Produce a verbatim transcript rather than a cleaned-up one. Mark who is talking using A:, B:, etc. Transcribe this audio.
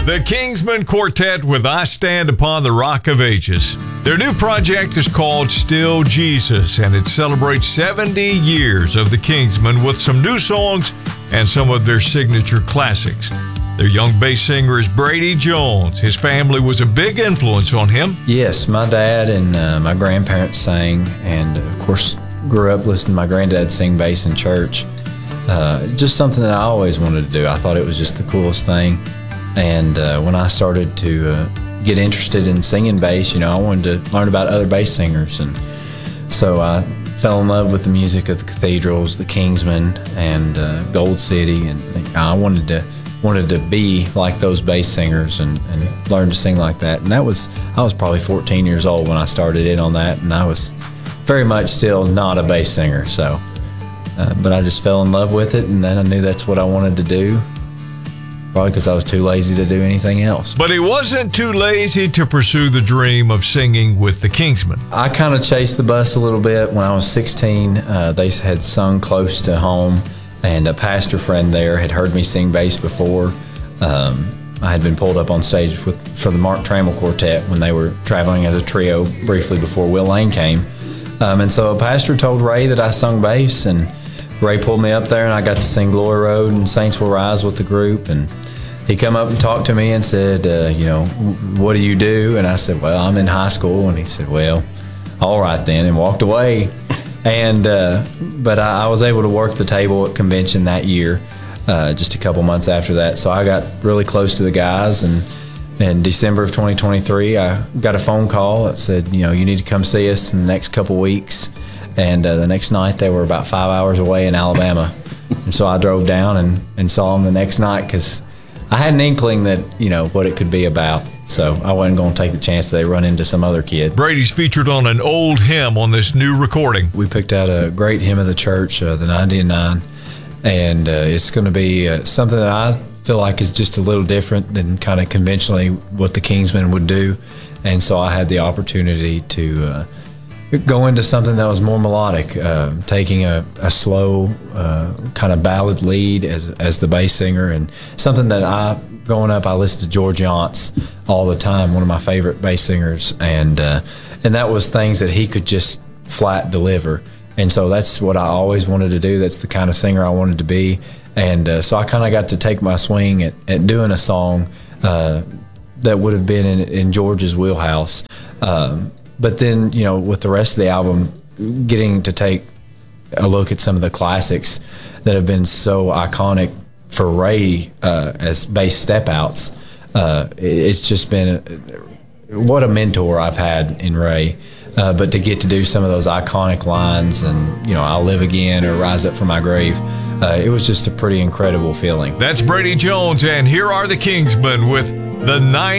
A: The Kingsmen Quartet with I Stand Upon the Rock of Ages. Their new project is called Still Jesus, and it celebrates seventy years of the Kingsmen with some new songs and some of their signature classics. Their young bass singer is Brady Jones. His family was a big influence on him.
B: Yes, my dad and uh, my grandparents sang, and of course grew up listening to my granddad sing bass in church. Uh, just something that I always wanted to do. I thought it was just the coolest thing. And uh, when I started to uh, get interested in singing bass, you know, I wanted to learn about other bass singers. And so I fell in love with the music of the Cathedrals, the Kingsmen, and uh, Gold City. And I wanted to wanted to be like those bass singers and, and learn to sing like that. And that was, I was probably fourteen years old when I started in on that. And I was very much still not a bass singer. So, uh, but I just fell in love with it. And then I knew that's what I wanted to do. Probably because I was too lazy to do anything else.
A: But he wasn't too lazy to pursue the dream of singing with the Kingsmen.
B: I kind of chased the bus a little bit. When I was sixteen, uh, they had sung close to home, and a pastor friend there had heard me sing bass before. Um, I had been pulled up on stage with for the Mark Trammell Quartet when they were traveling as a trio briefly before Will Lane came. Um, and so a pastor told Ray that I sung bass, and Ray pulled me up there, and I got to sing Glory Road and Saints Will Rise with the group. And he come up and talked to me and said, uh, you know, what do you do? And I said, well, I'm in high school. And he said, well, all right then, and walked away. And uh, but I, I was able to work the table at convention that year, uh, just a couple months after that. So I got really close to the guys, and in December of twenty twenty-three, I got a phone call that said, you know, you need to come see us in the next couple weeks. And uh, the next night, they were about five hours away in Alabama. And so I drove down and, and saw them the next night because I had an inkling that, you know, what it could be about. So I wasn't going to take the chance that they run into some other kid.
A: Brady's featured on an old hymn on this new recording.
B: We picked out a great hymn of the church, uh, the ninety and nine. And uh, it's going to be uh, something that I feel like is just a little different than kind of conventionally what the Kingsmen would do. And so I had the opportunity to uh, go into something that was more melodic, uh, taking a, a slow uh, kind of ballad lead as as the bass singer, and something that I, growing up, I listened to George Yonts all the time, one of my favorite bass singers, and uh, and that was things that he could just flat deliver. And so that's what I always wanted to do. That's the kind of singer I wanted to be. And uh, so I kind of got to take my swing at, at doing a song uh, that would have been in, in George's wheelhouse. Um, But then, you know, with the rest of the album, getting to take a look at some of the classics that have been so iconic for Ray uh, as bass step-outs, uh, it's just been, what a mentor I've had in Ray. Uh, but to get to do some of those iconic lines and, you know, I'll Live Again or Rise Up From My Grave, uh, it was just a pretty incredible feeling.
A: That's Brady Jones, and here are the Kingsmen with the nine.